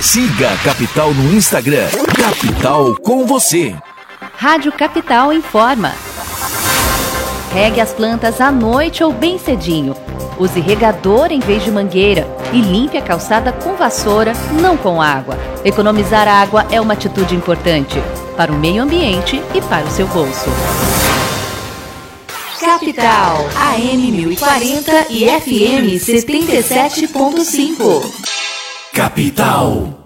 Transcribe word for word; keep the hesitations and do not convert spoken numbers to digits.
Siga a Capital no Instagram. Capital com você. Rádio Capital informa. Regue as plantas à noite ou bem cedinho. Use regador em vez de mangueira e limpe a calçada com vassoura, não com água. Economizar água é uma atitude importante para o meio ambiente e para o seu bolso. Capital, A M mil e quarenta e F M setenta e sete ponto cinco. Capital.